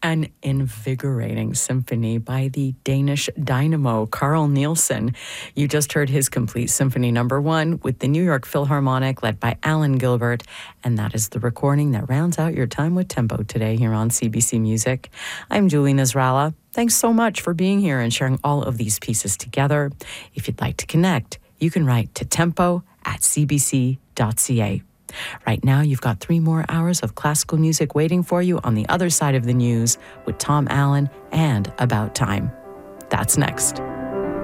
An invigorating symphony by the Danish dynamo Carl Nielsen. You just heard his complete symphony number 1 with the New York Philharmonic led by Alan Gilbert, and that is the recording that rounds out your time with Tempo today here on CBC Music. I'm Julie Nasrallah. Thanks so much for being here and sharing all of these pieces together. If you'd like to connect, you can write to tempo@cbc.ca. Right now, you've got 3 more hours of classical music waiting for you on the other side of the news with Tom Allen and About Time. That's next.